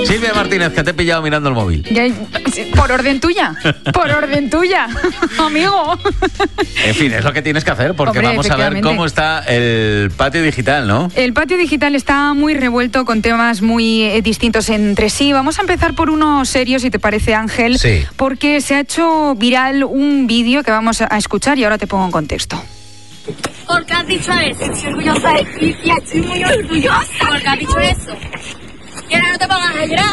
Silvia Martínez, que te he pillado mirando el móvil. Por orden tuya, amigo. En fin, es lo que tienes que hacer, porque Hombre, vamos a ver cómo está el patio digital, ¿no? El patio digital está muy revuelto, con temas muy distintos entre sí. Vamos a empezar por uno serio, si te parece, Ángel. Sí. Porque se ha hecho viral un vídeo que vamos a escuchar y ahora te pongo en contexto. ¿Por qué has dicho eso? Estoy orgullosa de ti, tía, estoy muy orgullosa. ¿Por qué has dicho eso? Y ahora no te pongas a llorar.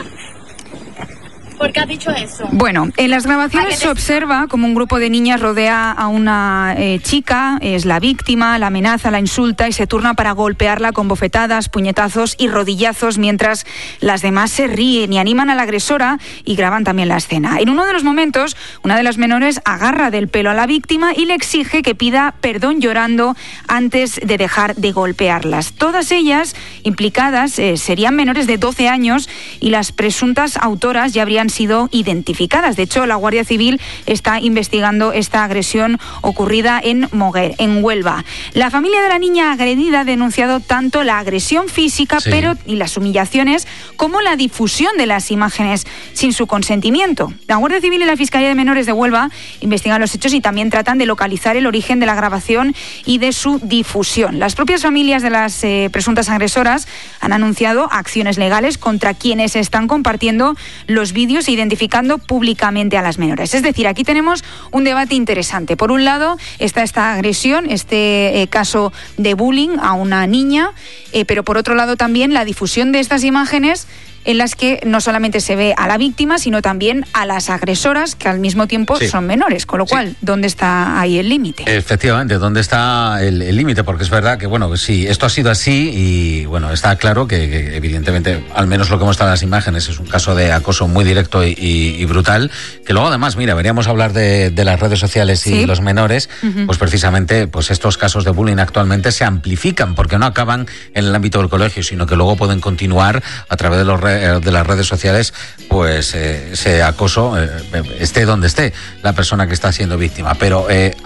¿Por qué has dicho eso? Bueno, en las grabaciones se observa como un grupo de niñas rodea a una chica, es la víctima, la amenaza, la insulta y se turna para golpearla con bofetadas, puñetazos y rodillazos, mientras las demás se ríen y animan a la agresora y graban también la escena. En uno de los momentos, una de las menores agarra del pelo a la víctima y le exige que pida perdón llorando antes de dejar de golpearlas. Todas ellas implicadas serían menores de 12 años y las presuntas autoras ya habrían sido identificadas. De hecho, la Guardia Civil está investigando esta agresión ocurrida en Moguer, en Huelva. La familia de la niña agredida ha denunciado tanto la agresión física y las humillaciones como la difusión de las imágenes sin su consentimiento. La Guardia Civil y la Fiscalía de Menores de Huelva investigan los hechos y también tratan de localizar el origen de la grabación y de su difusión. Las propias familias de las presuntas agresoras han anunciado acciones legales contra quienes están compartiendo los vídeos e identificando públicamente a las menores. Es decir, aquí tenemos un debate interesante. Por un lado está esta agresión, este caso de bullying a una niña, pero por otro lado también la difusión de estas imágenes en las que no solamente se ve a la víctima, sino también a las agresoras, que al mismo tiempo son menores. Con lo cual, ¿dónde está ahí el límite? Efectivamente, ¿dónde está el límite? Porque es verdad que, bueno, si esto ha sido así y, bueno, está claro que evidentemente, al menos lo que muestran las imágenes, es un caso de acoso muy directo y brutal, que luego además, mira, veníamos a hablar de las redes sociales y los menores, pues precisamente, pues estos casos de bullying actualmente se amplifican, porque no acaban en el ámbito del colegio, sino que luego pueden continuar a través de las redes sociales, pues ese acoso, esté donde esté la persona que está siendo víctima. Pero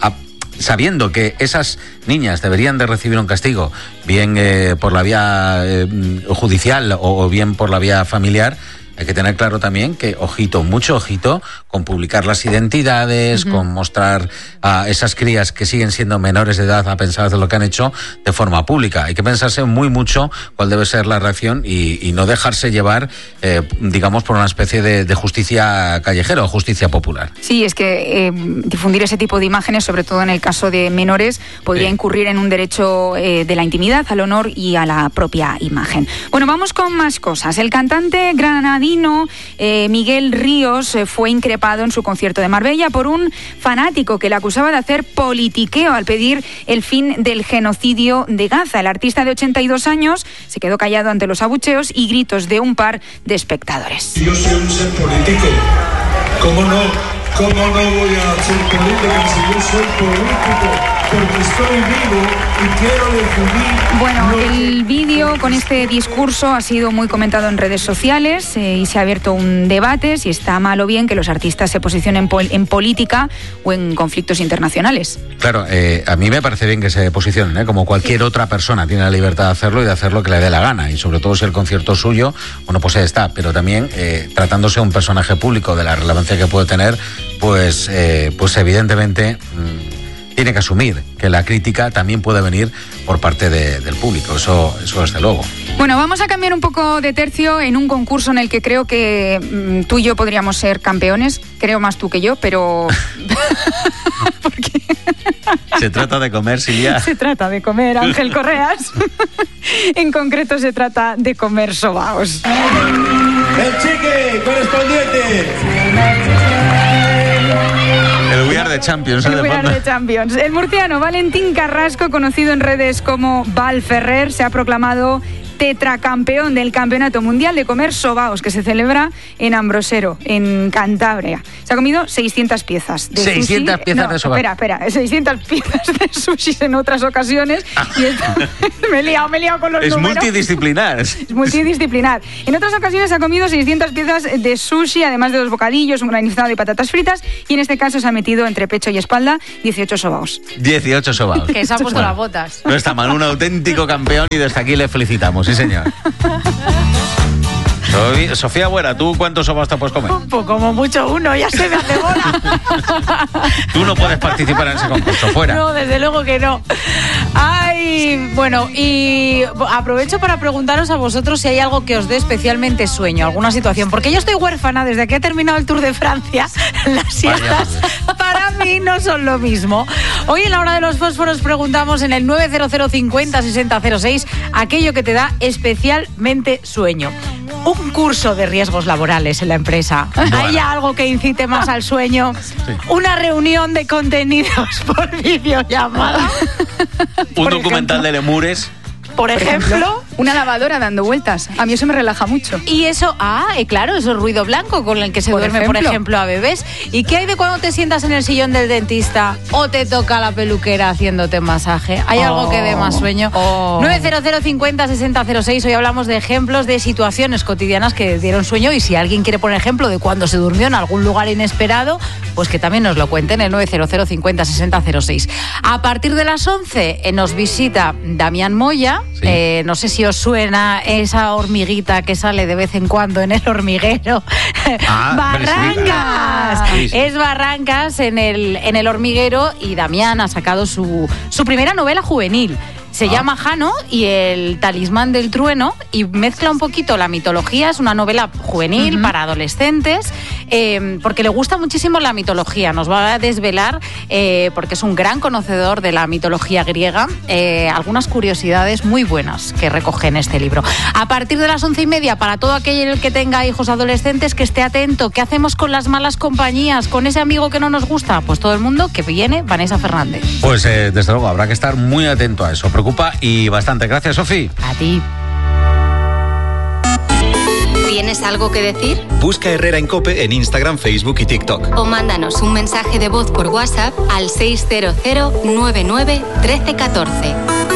sabiendo que esas niñas deberían de recibir un castigo, bien por la vía judicial o bien por la vía familiar, hay que tener claro también que, ojito, mucho ojito, con publicar las identidades, con mostrar a esas crías que siguen siendo menores de edad a pensar de lo que han hecho de forma pública. Hay que pensarse muy mucho cuál debe ser la reacción y no dejarse llevar, digamos, por una especie de justicia callejera o justicia popular. Sí, es que difundir ese tipo de imágenes, sobre todo en el caso de menores, podría incurrir en un derecho de la intimidad, al honor y a la propia imagen. Bueno, vamos con más cosas. El cantante granadino Miguel Ríos fue increpado en su concierto de Marbella por un fanático que le acusaba de hacer politiqueo al pedir el fin del genocidio de Gaza. El artista de 82 años se quedó callado ante los abucheos y gritos de un par de espectadores. Yo soy un ser político. ¿Cómo no voy a ser política si yo soy político? Porque estoy vivo y quiero decidir. Bueno, el vídeo con este discurso ha sido muy comentado en redes sociales y se ha abierto un debate si está mal o bien que los artistas se posicionen en política o en conflictos internacionales. Claro, a mí me parece bien que se posicionen, como cualquier otra persona tiene la libertad de hacerlo y de hacer lo que le dé la gana, y sobre todo si el concierto es suyo, bueno, pues ahí está, pero también tratándose de un personaje público de la relevancia que puede tener, pues evidentemente tiene que asumir que la crítica también puede venir por parte del público, eso desde luego. Bueno, vamos a cambiar un poco de tercio en un concurso en el que creo que tú y yo podríamos ser campeones, creo más tú que yo, pero... ¿Por qué? Se trata de comer, Silvia. Se trata de comer, Ángel Correas. En concreto se trata de comer sobaos. El chique correspondiente. El We Are the Champions. El We Are the Champions. El murciano Valentín Carrasco, conocido en redes como Val Ferrer, se ha proclamado tetracampeón del Campeonato Mundial de Comer Sobaos, que se celebra en Ambrosero, en Cantabria. Se ha comido 600 piezas de 600 sushi. piezas de sobaos. Espera, 600 piezas de sushi en otras ocasiones. Y me he liado con los números. Es multidisciplinar. Es multidisciplinar. En otras ocasiones ha comido 600 piezas de sushi, además de 2 bocadillos, un granizado y patatas fritas, y en este caso se ha metido entre pecho y espalda 18 sobaos. 18 sobaos. Que se ha puesto las botas. No está mal, un auténtico campeón, y desde aquí le felicitamos, sí señor. Sofía Buera, ¿tú cuántos sobas te puedes comer? Pues como mucho uno, ya se me hace bola. Tú no puedes participar en ese concurso, fuera. No, desde luego que no. Ay, bueno, y aprovecho para preguntaros a vosotros si hay algo que os dé especialmente sueño, alguna situación, porque yo estoy huérfana desde que he terminado el Tour de Francia. Las siestas para mí no son lo mismo. Hoy en la hora de los fósforos preguntamos en el 900 50 60 06 aquello que te da especialmente sueño. Un curso de riesgos laborales en la empresa. Bueno. ¿Hay algo que incite más al sueño? Sí. Una reunión de contenidos por videollamada. Un documental de lemures. Por ejemplo. Una lavadora dando vueltas. A mí eso me relaja mucho. Y eso, claro, eso es ruido blanco con el que se duerme, por ejemplo, a bebés. ¿Y qué hay de cuando te sientas en el sillón del dentista o te toca la peluquera haciéndote masaje? ¿Hay algo que dé más sueño? 900 50 60 06. Hoy hablamos de ejemplos de situaciones cotidianas que dieron sueño, y si alguien quiere poner ejemplo de cuando se durmió en algún lugar inesperado, pues que también nos lo cuenten en el 900 50 60 06. A partir de las 11 nos visita Damián Moya. Sí. No sé si os suena esa hormiguita que sale de vez en cuando en el hormiguero. Barrancas. Sí. Es Barrancas en el hormiguero, y Damián ha sacado su primera novela juvenil. Se llama Jano y el talismán del trueno, y mezcla un poquito la mitología. Es una novela juvenil para adolescentes, porque le gusta muchísimo la mitología. Nos va a desvelar, porque es un gran conocedor de la mitología griega, algunas curiosidades muy buenas que recoge en este libro. A partir de las 11:30, para todo aquel que tenga hijos adolescentes, que esté atento. ¿Qué hacemos con las malas compañías? ¿Con ese amigo que no nos gusta? Pues todo el mundo que viene, Vanessa Fernández. Pues desde luego habrá que estar muy atento a eso. Preocupa y bastante. Gracias, Sofi. A ti. ¿Tienes algo que decir? Busca Herrera en COPE en Instagram, Facebook y TikTok. O mándanos un mensaje de voz por WhatsApp al 600 99 13 14.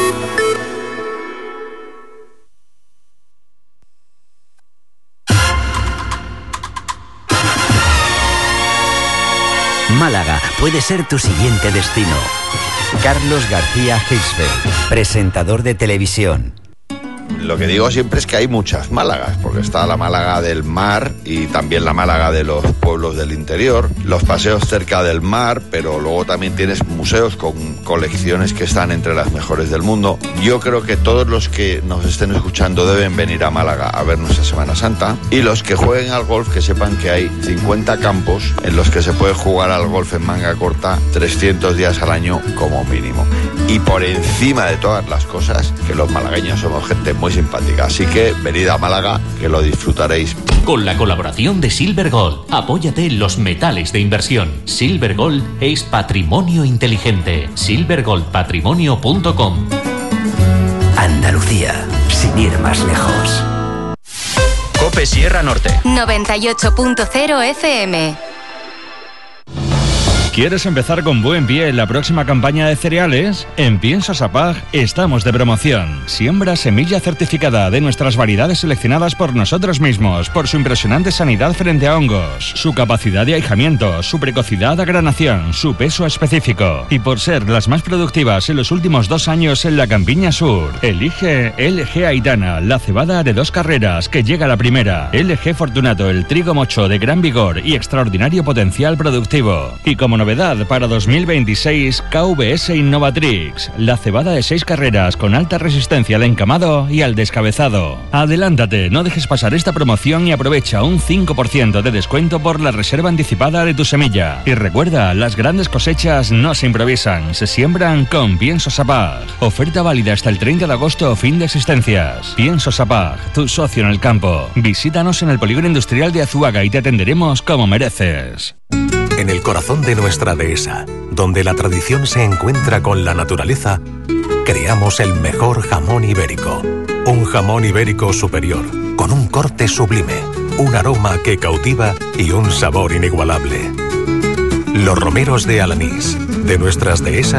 Málaga puede ser tu siguiente destino. Carlos García Hirschfeld, presentador de televisión. Lo que digo siempre es que hay muchas Málagas, porque está la Málaga del mar y también la Málaga de los pueblos del interior, los paseos cerca del mar, pero luego también tienes museos con colecciones que están entre las mejores del mundo. Yo creo que todos los que nos estén escuchando deben venir a Málaga a ver nuestra Semana Santa, y los que jueguen al golf que sepan que hay 50 campos en los que se puede jugar al golf en manga corta 300 días al año como mínimo. Y por encima de todas las cosas, que los malagueños somos gente muy simpática. Así que venid a Málaga, que lo disfrutaréis. Con la colaboración de Silver Gold, apóyate en los metales de inversión. Silver Gold es patrimonio inteligente. silvergoldpatrimonio.com. Andalucía, sin ir más lejos. COPE Sierra Norte. 98.0 FM. ¿Quieres empezar con buen pie en la próxima campaña de cereales? En Piensos Apag estamos de promoción. Siembra semilla certificada de nuestras variedades seleccionadas por nosotros mismos, por su impresionante sanidad frente a hongos, su capacidad de ahijamiento, su precocidad de agranación, su peso específico, y por ser las más productivas en los últimos 2 años en la Campiña Sur. Elige LG Aitana, la cebada de 2 carreras que llega a la primera. LG Fortunato, el trigo mocho de gran vigor y extraordinario potencial productivo. Y como novedad para 2026, KVS Innovatrix, la cebada de 6 carreras con alta resistencia al encamado y al descabezado. Adelántate, no dejes pasar esta promoción y aprovecha un 5% de descuento por la reserva anticipada de tu semilla. Y recuerda, las grandes cosechas no se improvisan, se siembran con Piensos Apag. Oferta válida hasta el 30 de agosto, fin de existencias. Piensos Apag, tu socio en el campo. Visítanos en el Polígono Industrial de Azuaga y te atenderemos como mereces. En el corazón de nuestra dehesa, donde la tradición se encuentra con la naturaleza, creamos el mejor jamón ibérico. Un jamón ibérico superior, con un corte sublime, un aroma que cautiva y un sabor inigualable. Los romeros de Alanís, de nuestras dehesas,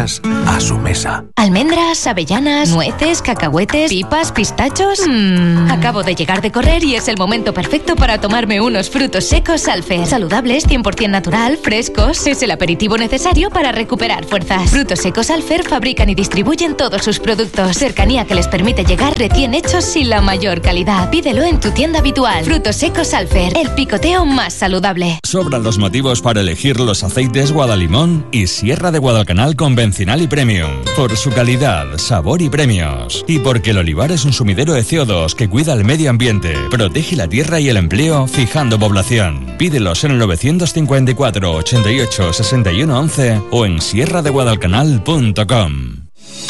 a su mesa. Almendras, avellanas, nueces, cacahuetes, pipas, pistachos. Acabo de llegar de correr y es el momento perfecto para tomarme unos frutos secos Alfer. Saludables, 100% natural, frescos. Es el aperitivo necesario para recuperar fuerzas. Frutos secos Alfer fabrican y distribuyen todos sus productos. Cercanía que les permite llegar recién hechos y la mayor calidad. Pídelo en tu tienda habitual. Frutos secos Alfer, el picoteo más saludable. Sobran los motivos para elegir los aceites Guadalimón y Sierra de Guadalcanal convencional y premium. Por su calidad, sabor y premios. Y porque el olivar es un sumidero de CO2 que cuida el medio ambiente, protege la tierra y el empleo, fijando población. Pídelos en el 954 88 61 11 o en sierradeguadalcanal.com.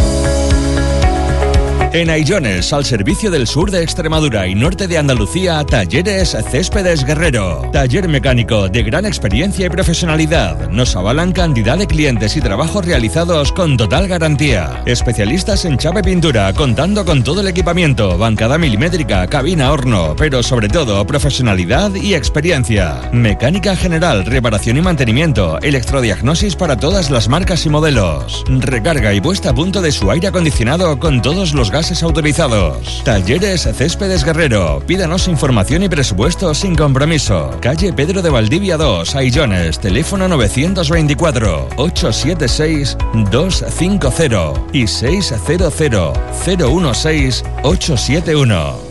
En Aillones, al servicio del sur de Extremadura y norte de Andalucía, Talleres Céspedes Guerrero. Taller mecánico de gran experiencia y profesionalidad. Nos avalan cantidad de clientes y trabajos realizados con total garantía. Especialistas en chapa y pintura, contando con todo el equipamiento, bancada milimétrica, cabina, horno, pero sobre todo profesionalidad y experiencia. Mecánica general, reparación y mantenimiento, electrodiagnosis para todas las marcas y modelos. Recarga y puesta a punto de su aire acondicionado con todos los gases autorizados. Talleres Céspedes Guerrero. Pídanos información y presupuesto sin compromiso. Calle Pedro de Valdivia 2, Aillones. Teléfono 924 876 250 y 600 016 871.